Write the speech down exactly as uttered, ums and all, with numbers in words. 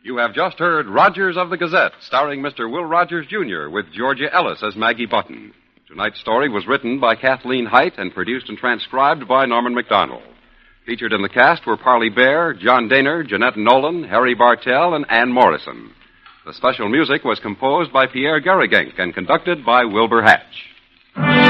You have just heard Rogers of the Gazette, starring Mister Will Rogers, Junior, with Georgia Ellis as Maggie Button. Tonight's story was written by Kathleen Height and produced and transcribed by Norman McDonald. Featured in the cast were Parley Bear, John Daner, Jeanette Nolan, Harry Bartell, and Ann Morrison. The special music was composed by Pierre Garrigank and conducted by Wilbur Hatch.